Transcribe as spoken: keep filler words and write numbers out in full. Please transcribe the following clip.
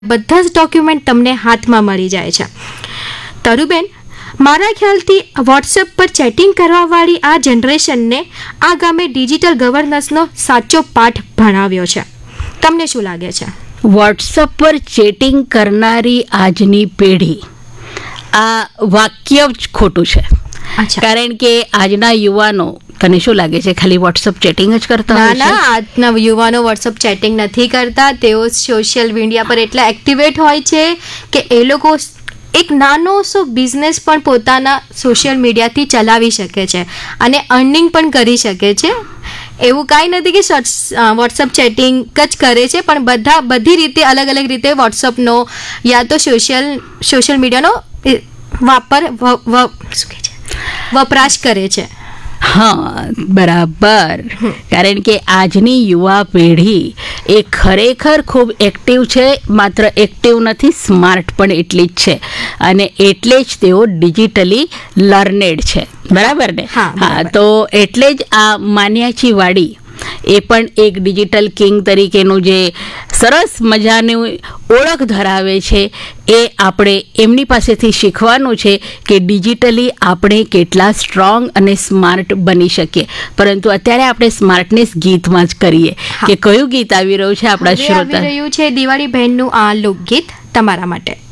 બધા જ ડોક્યુમેન્ટ તમને હાથમાં મળી જાય છે. તરુબેન, મારા ખ્યાલથી વોટ્સએપ પર ચેટિંગ કરવાવાળી આ જનરેશનને આ ગામે ડિજિટલ ગવર્નન્સનો સાચો પાઠ ભણાવ્યો છે. તમને શું લાગે છે? વોટ્સઅપ પર ચેટિંગ કરનારી આજની પેઢી, આ વાક્ય જ ખોટું છે. કારણ કે આજના યુવાનો, તને શું લાગે છે ખાલી વોટ્સઅપ ચેટિંગ જ કરતા હોય છે? ના ના, આજના યુવાનો વોટ્સઅપ ચેટિંગ નથી કરતા. તેઓ સોશિયલ મીડિયા પર એટલા એક્ટિવેટ હોય છે કે એ લોકો એક નાનો સો બિઝનેસ પણ પોતાના સોશિયલ મીડિયાથી ચલાવી શકે છે અને અર્નિંગ પણ કરી શકે છે. એવું કાંઈ નથી કે વોટ્સઅપ ચેટિંગ જ કરે છે, પણ બધા બધી રીતે અલગ અલગ રીતે વોટ્સઅપનો યા તો સોશિયલ સોશિયલ મીડિયાનો વાપર શું કહે છે વપરાશ કરે છે. હા, બરાબર. કારણ કે આજની યુવા પેઢી એ ખરેખર ખૂબ એક્ટિવ છે. માત્ર એક્ટિવ નથી, સ્માર્ટ પણ એટલી જ છે. અને એટલે જ તેઓ ડિજિટલી લર્નેડ છે. બરાબર ને? હા, તો એટલે જ આ માન્યાચી વાડી એ પણ એક ડિજિટલ કિંગ તરીકેનું જે સરસ મજાની ઓળખ ધરાવે છે, એ આપણે એમની પાસેથી શીખવાનું છે કે ડિજિટલી આપણે કેટલા સ્ટ્રોંગ અને સ્માર્ટ બની શકીએ. પરંતુ અત્યારે આપણે સ્માર્ટનેસ ગીતમાં જ કરીએ કે કયું ગીત આવી રહ્યું છે આપણા શ્રોતા? આવી રહ્યું છે દિવાળી બહેનનું આ લોકગીત તમારા માટે.